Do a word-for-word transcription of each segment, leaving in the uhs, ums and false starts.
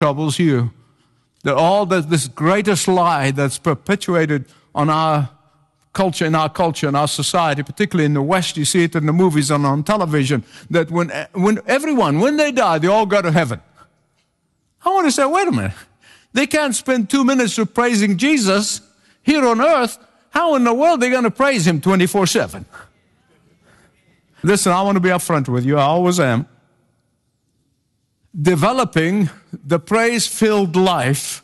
troubles you. That all that this greatest lie that's perpetuated on our culture, in our culture, in our society, particularly in the West, you see it in the movies and on television, that when, when everyone, when they die, they all go to heaven. I want to say, wait a minute. They can't spend two minutes of praising Jesus here on earth. How in the world are they going to praise Him twenty-four seven? Listen, I want to be upfront with you. I always am. Developing the praise-filled life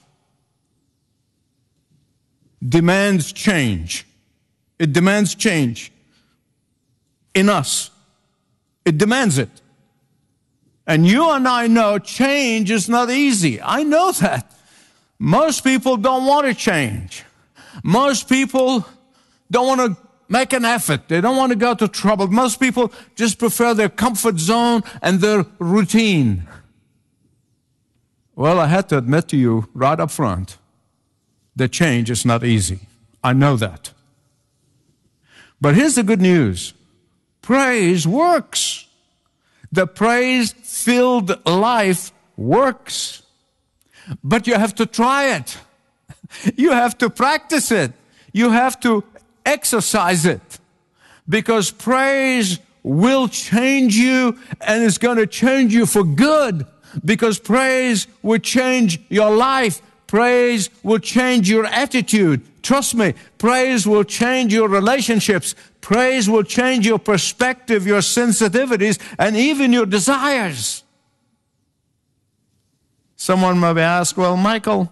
demands change. It demands change in us. It demands it. And you and I know change is not easy. I know that. Most people don't want to change. Most people don't want to make an effort. They don't want to go to trouble. Most people just prefer their comfort zone and their routine. Well, I had to admit to you right up front that change is not easy. I know that. But here's the good news. Praise works. The praise-filled life works. But you have to try it. You have to practice it. You have to exercise it. Because praise will change you, and it's going to change you for good. Because praise will change your life. Praise will change your attitude. Trust me, praise will change your relationships. Praise will change your perspective, your sensitivities, and even your desires. Someone may ask, well, Michael,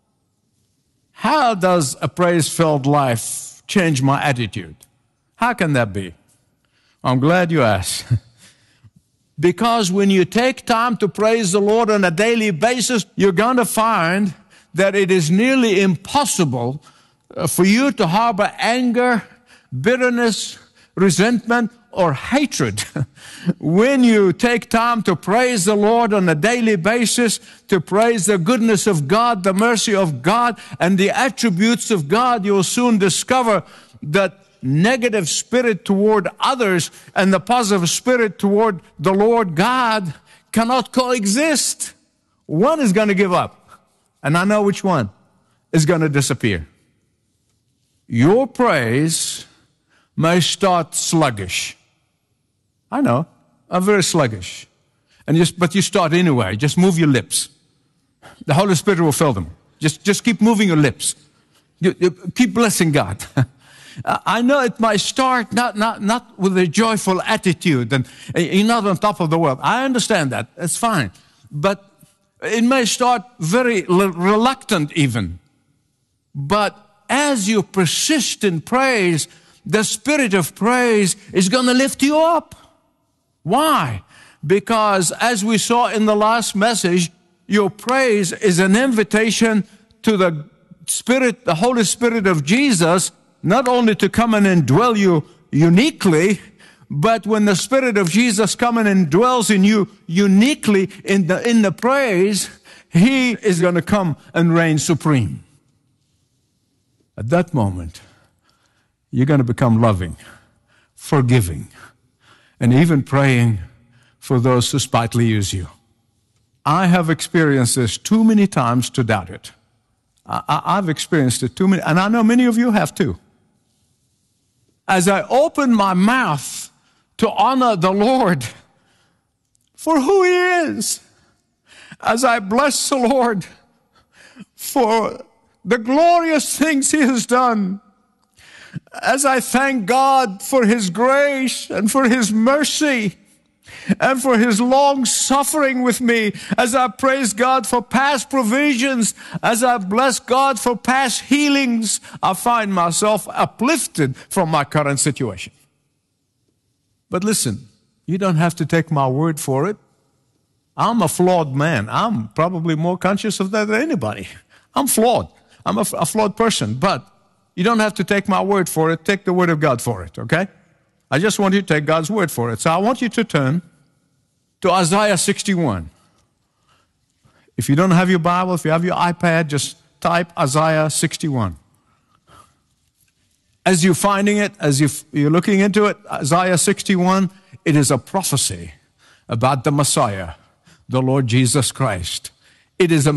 how does a praise-filled life change my attitude? How can that be? I'm glad you asked. Because when you take time to praise the Lord on a daily basis, you're going to find that it is nearly impossible for you to harbor anger, bitterness, resentment, or hatred. When you take time to praise the Lord on a daily basis, to praise the goodness of God, the mercy of God, and the attributes of God, you'll soon discover that negative spirit toward others and the positive spirit toward the Lord God cannot coexist. One is going to give up, and I know which one is going to disappear. Your praise may start sluggish. I know, I'm very sluggish. And just, but you start anyway. Just move your lips. The Holy Spirit will fill them. Just, just keep moving your lips. You, you, keep blessing God. I know it might start not, not, not with a joyful attitude and you're not on top of the world. I understand that. That's fine. But it may start very reluctant even. But as you persist in praise, the spirit of praise is going to lift you up. Why? Because as we saw in the last message, your praise is an invitation to the Spirit, the Holy Spirit of Jesus, not only to come and indwell you uniquely, but when the Spirit of Jesus comes and dwells in you uniquely in the, in the praise, He is going to come and reign supreme. At that moment, you're going to become loving, forgiving, and even praying for those who spitefully use you. I have experienced this too many times to doubt it. I, I've experienced it too many, and I know many of you have too. As I open my mouth to honor the Lord for who He is, as I bless the Lord for the glorious things He has done, as I thank God for His grace and for His mercy and for His long suffering with me, as I praise God for past provisions, as I bless God for past healings, I find myself uplifted from my current situation. But listen, you don't have to take my word for it. I'm a flawed man. I'm probably more conscious of that than anybody. I'm flawed. I'm a, a flawed person, but you don't have to take my word for it. Take the word of God for it, okay? I just want you to take God's word for it. So I want you to turn to Isaiah sixty-one. If you don't have your Bible, if you have your iPad, just type Isaiah sixty-one. As you're finding it, as you're looking into it, Isaiah sixty-one, it is a prophecy about the Messiah, the Lord Jesus Christ. It is a